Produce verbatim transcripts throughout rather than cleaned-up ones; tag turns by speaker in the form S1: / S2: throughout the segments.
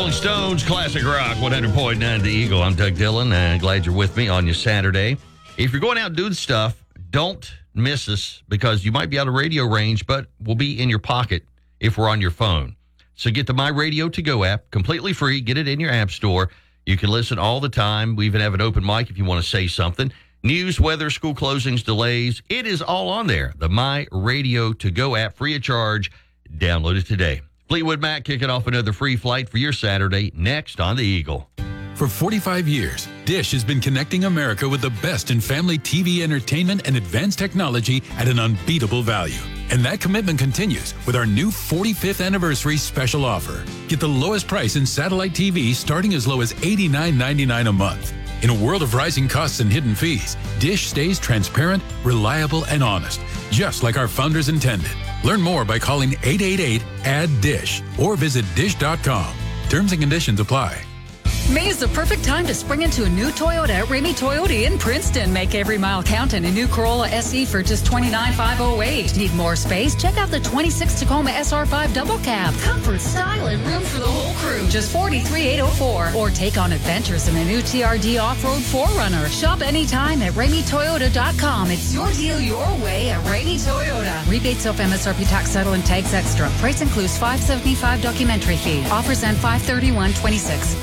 S1: Rolling Stones, Classic Rock, one hundred point nine The Eagle. I'm Doug Dillon, and glad you're with me on your Saturday. If you're going out doing stuff, don't miss us because you might be out of radio range, but we'll be in your pocket if we're on your phone. So get the My Radio To Go app, completely free. Get it in your app store. You can listen all the time. We even have an open mic if you want to say something. News, weather, school closings, delays. It is all on there. The My Radio To Go app, free of charge. Download it today. Fleetwood Mac kicking off another free flight for your Saturday next on The Eagle.
S2: For forty-five years, Dish has been connecting America with the best in family T V entertainment and advanced technology at an unbeatable value. And that commitment continues with our new forty-fifth anniversary special offer. Get the lowest price in satellite T V starting as low as eighty-nine ninety-nine a month. In a world of rising costs and hidden fees, Dish stays transparent, reliable, and honest, just like our founders intended. Learn more by calling eight eight eight, A D D I S H or visit dish dot com. Terms and conditions apply.
S3: May is the perfect time to spring into a new Toyota at Ramey Toyota in Princeton. Make every mile count in a new Corolla S E for just twenty-nine thousand five hundred eight. Need more space? Check out the twenty-six Tacoma S R five Double Cab. Comfort, style, and room for the whole crew. Just forty-three thousand eight hundred four. Or take on adventures in a new T R D Off-Road four runner. Shop anytime at ramey toyota dot com. It's your deal your way at Ramey Toyota. Rebates off M S R P tax title and tags extra. Price includes five seventy-five documentary fee. Offers end five thirty-one twenty-six.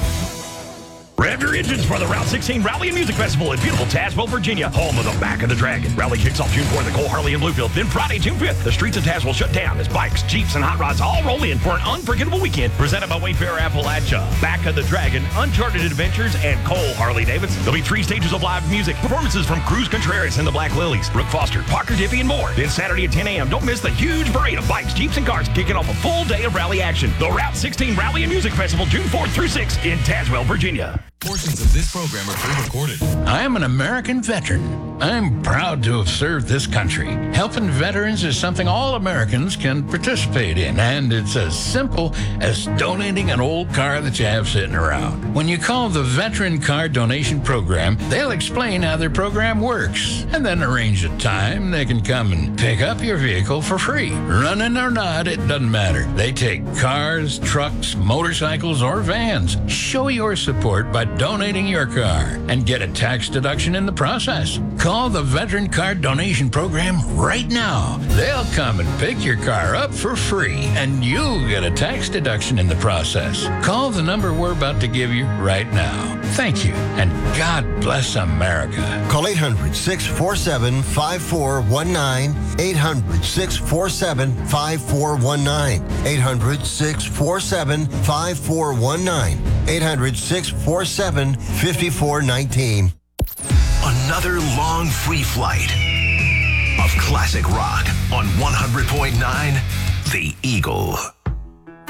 S4: Rev your engines for the Route sixteen Rally and Music Festival in beautiful Tazewell, Virginia, home of the Back of the Dragon. Rally kicks off June fourth at Cole Harley in Bluefield. Then Friday, June fifth, the streets of Tazewell shut down as bikes, Jeeps, and hot rods all roll in for an unforgettable weekend presented by Wayfair Appalachia. Back of the Dragon, Uncharted Adventures, and Cole Harley Davidson. There'll be three stages of live music, performances from Cruz Contreras and the Black Lilies, Brooke Foster, Parker Diffie, and more. Then Saturday at ten a.m., don't miss the huge parade of bikes, Jeeps, and cars kicking off a full day of rally action. The Route sixteen Rally and Music Festival, June fourth through sixth in Tazewell, Virginia.
S2: Portions of this program are pre-recorded.
S5: I am an American veteran. I'm proud to have served this country. Helping veterans is something all Americans can participate in, and it's as simple as donating an old car that you have sitting around. When you call the Veteran Car Donation Program, they'll explain how their program works, and then arrange a time they can come and pick up your vehicle for free. Running or not, it doesn't matter. They take cars, trucks, motorcycles, or vans. Show your support by donating your car and get a tax deduction in the process. Call the Veteran Car Donation Program right now. They'll come and pick your car up for free, and you'll get a tax deduction in the process. Call the number we're about to give you right now. Thank you, and God bless America.
S6: Call eight hundred, six four seven, five four one nine, eight hundred, six four seven, five four one nine, eight hundred, six four seven, five four one nine, eight hundred, six four seven, five four one nine.
S7: Another long free flight of classic rock on one hundred point nine The Eagle.